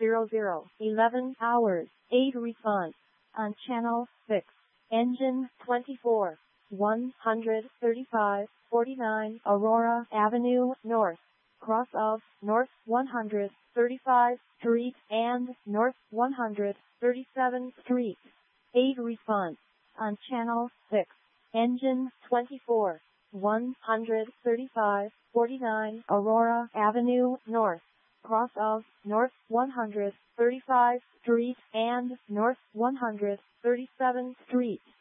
11 hours, 8 response. On channel 6, engine 24, 135, 49 Aurora Avenue North, cross of North 135 Street and North 137th Street. 8 response. On channel 6, engine 24, 135, 49 Aurora Avenue North, cross of North 135th Street and North 137th Street.